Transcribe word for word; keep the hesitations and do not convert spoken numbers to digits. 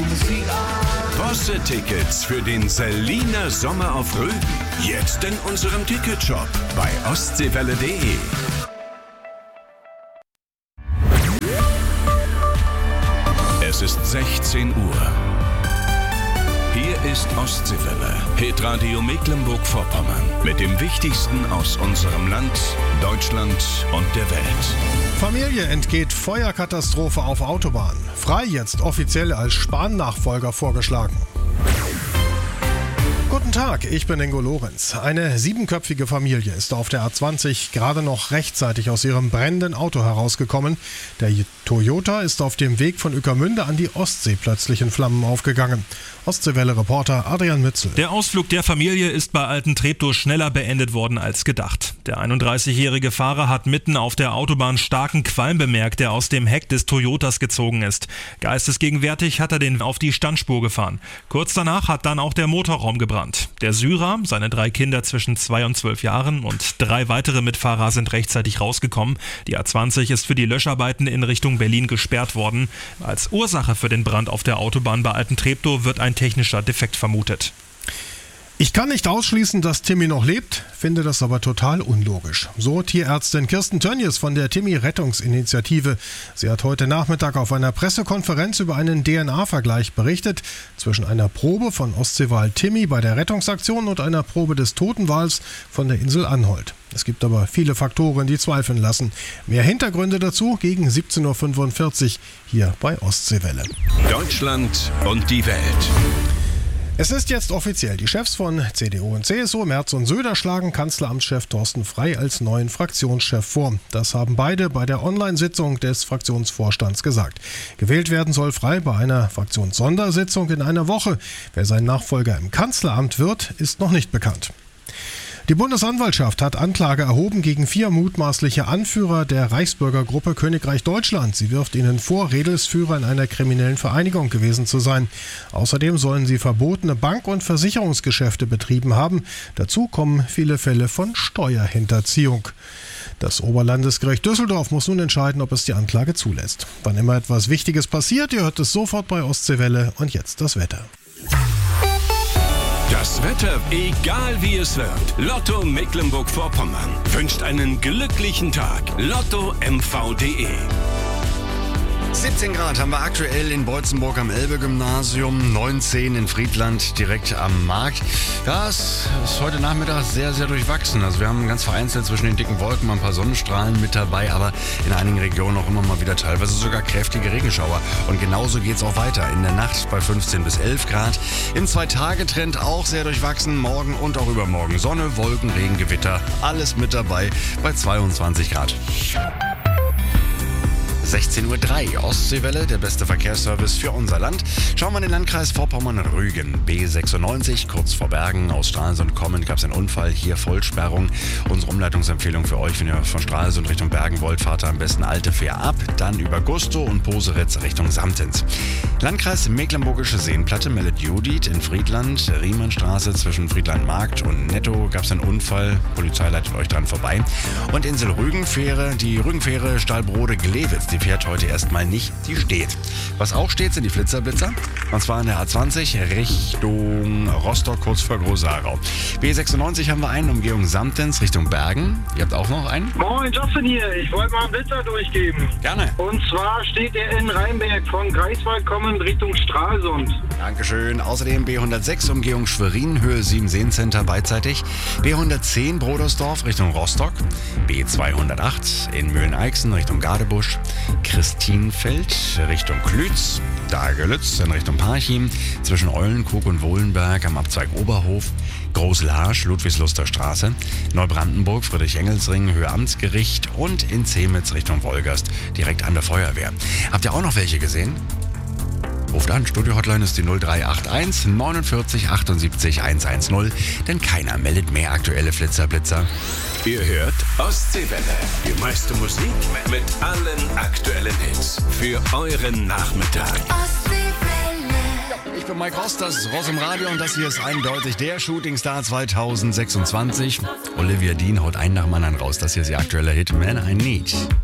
Bosse-Tickets für den Seliner Sommer auf Rügen. Jetzt in unserem Ticketshop bei ostseewelle punkt de. Es ist sechzehn Uhr. Hier ist Ostseewelle, Hitradio Mecklenburg-Vorpommern. Mit dem Wichtigsten aus unserem Land, Deutschland und der Welt. Familie entgeht Feuerkatastrophe auf Autobahn. Frei jetzt offiziell als Spahn-Nachfolger vorgeschlagen. Guten Tag, ich bin Ingo Lorenz. Eine siebenköpfige Familie ist auf der A zwanzig gerade noch rechtzeitig aus ihrem brennenden Auto herausgekommen. Der Toyota ist auf dem Weg von Ueckermünde an die Ostsee plötzlich in Flammen aufgegangen. Ostseewelle-Reporter Adrian Mützel. Der Ausflug der Familie ist bei Alten-Treptow schneller beendet worden als gedacht. Der einunddreißigjährige Fahrer hat mitten auf der Autobahn starken Qualm bemerkt, der aus dem Heck des Toyotas gezogen ist. Geistesgegenwärtig hat er den auf die Standspur gefahren. Kurz danach hat dann auch der Motorraum gebrannt. Der Syrer, seine drei Kinder zwischen zwei und zwölf Jahren und drei weitere Mitfahrer sind rechtzeitig rausgekommen. Die A zwanzig ist für die Löscharbeiten in Richtung Berlin gesperrt worden. Als Ursache für den Brand auf der Autobahn bei Alten-Treptow wird ein technischer Defekt vermutet. Ich kann nicht ausschließen, dass Timmy noch lebt, finde das aber total unlogisch. So Tierärztin Kirsten Tönjes von der Timmy-Rettungsinitiative. Sie hat heute Nachmittag auf einer Pressekonferenz über einen D N A-Vergleich berichtet zwischen einer Probe von Ostseewal Timmy bei der Rettungsaktion und einer Probe des Totenwals von der Insel Anholt. Es gibt aber viele Faktoren, die zweifeln lassen. Mehr Hintergründe dazu gegen siebzehn Uhr fünfundvierzig hier bei Ostseewelle. Deutschland und die Welt. Es ist jetzt offiziell. Die Chefs von C D U und C S U, Merz und Söder, schlagen Kanzleramtschef Thorsten Frey als neuen Fraktionschef vor. Das haben beide bei der Online-Sitzung des Fraktionsvorstands gesagt. Gewählt werden soll Frey bei einer Fraktionssondersitzung in einer Woche. Wer sein Nachfolger im Kanzleramt wird, ist noch nicht bekannt. Die Bundesanwaltschaft hat Anklage erhoben gegen vier mutmaßliche Anführer der Reichsbürgergruppe Königreich Deutschland. Sie wirft ihnen vor, Redelsführer in einer kriminellen Vereinigung gewesen zu sein. Außerdem sollen sie verbotene Bank- und Versicherungsgeschäfte betrieben haben. Dazu kommen viele Fälle von Steuerhinterziehung. Das Oberlandesgericht Düsseldorf muss nun entscheiden, ob es die Anklage zulässt. Wann immer etwas Wichtiges passiert, ihr hört es sofort bei Ostseewelle. Und jetzt das Wetter. Das Wetter, egal wie es wird. Lotto Mecklenburg-Vorpommern wünscht einen glücklichen Tag. Lotto M V punkt de. siebzehn Grad haben wir aktuell in Beutzenburg am Elbe-Gymnasium, neunzehn in Friedland direkt am Markt. Ja, es ist heute Nachmittag sehr, sehr durchwachsen. Also wir haben ganz vereinzelt zwischen den dicken Wolken mal ein paar Sonnenstrahlen mit dabei, aber in einigen Regionen auch immer mal wieder teilweise sogar kräftige Regenschauer. Und genauso geht es auch weiter. In der Nacht bei fünfzehn bis elf Grad. Im Zwei-Tage-Trend auch sehr durchwachsen. Morgen und auch übermorgen Sonne, Wolken, Regen, Gewitter. Alles mit dabei bei zweiundzwanzig Grad. sechzehn Uhr drei, Ostseewelle, der beste Verkehrsservice für unser Land. Schauen wir in den Landkreis Vorpommern-Rügen. B sechsundneunzig, kurz vor Bergen, aus Stralsund kommend, gab es einen Unfall, hier Vollsperrung. Unsere Umleitungsempfehlung für euch, wenn ihr von Stralsund Richtung Bergen wollt, fahrt ihr am besten Alte Fähr ab, dann über Gustow und Poseritz Richtung Samtens. Landkreis Mecklenburgische Seenplatte meldet Judith in Friedland, Riemannstraße zwischen Friedland-Markt und Netto gab es einen Unfall, Polizei leitet euch dran vorbei. Und Insel Rügenfähre, die Rügenfähre Stahlbrode-Glewitz, die fährt heute erstmal nicht, die steht. Was auch steht, sind die Flitzer-Blitzer. Und zwar in der A zwanzig Richtung Rostock, kurz vor Groß-Aarau. B sechsundneunzig haben wir einen, Umgehung Samtens Richtung Bergen. Ihr habt auch noch einen? Moin, Justin hier. Ich wollte mal einen Blitzer durchgeben. Gerne. Und zwar steht er in Rheinberg von Greifswald kommend Richtung Stralsund. Dankeschön. Außerdem B hundertsechs, Umgehung Schwerin, Höhe sieben Seencenter beidseitig. B hundertzehn, Brodersdorf Richtung Rostock. B zweihundertacht in Mühlen-Eichsen Richtung Gadebusch. Christinfeld Richtung Klütz, Dagelütz in Richtung Parchim, zwischen Eulenkrug und Wohlenberg am Abzweig Oberhof, Großlarsch, Ludwigsluster Straße, Neubrandenburg, Friedrich-Engels-Ring, Höhe Amtsgericht und in Zemitz Richtung Wolgast, direkt an der Feuerwehr. Habt ihr auch noch welche gesehen? Ruft an, Studio-Hotline ist die null drei acht eins neunundvierzig achtundsiebzig hundertzehn, denn keiner meldet mehr aktuelle Flitzer-Blitzer. Ihr hört Ostseewelle, die meiste Musik mit allen aktuellen Hits für euren Nachmittag. Ich bin Mike Ross, das ist Ross im Radio und das hier ist eindeutig der Shootingstar zwanzig sechsundzwanzig. Olivia Dean haut einen nach dem anderen raus. Das hier ist ihr aktueller Hit Man I Need.